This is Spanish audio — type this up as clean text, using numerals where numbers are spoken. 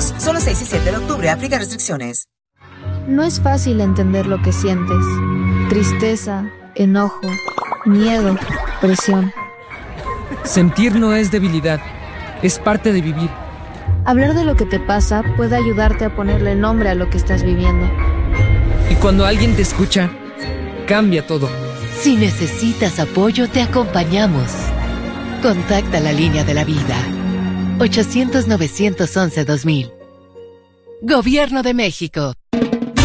pesos. Solo 6 y 7 de octubre. Aplica restricciones. No es fácil entender lo que sientes. Tristeza, enojo, miedo, presión. Sentir no es debilidad, es parte de vivir. Hablar de lo que te pasa puede ayudarte a ponerle nombre a lo que estás viviendo. Y cuando alguien te escucha, cambia todo. Si necesitas apoyo, te acompañamos. Contacta la línea de la vida. 800-911-2000. Gobierno de México.